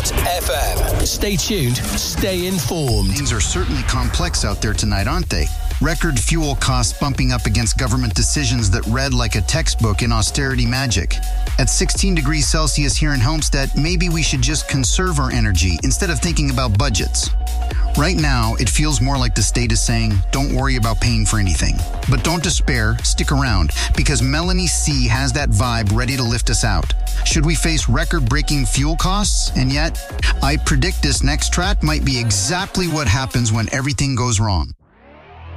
FM. Stay tuned, stay informed. Things are certainly complex out there tonight, aren't they? Record fuel costs bumping up against government decisions that read like a textbook in austerity magic. At 16 degrees Celsius here in Homestead, maybe we should just conserve our energy instead of thinking about budgets. Right now, it feels more like the state is saying, don't worry about paying for anything. But don't despair, stick around, because Melanie C has that vibe ready to lift us out. Should we face record-breaking fuel costs? And yet, I predict this next track might be exactly what happens when everything goes wrong.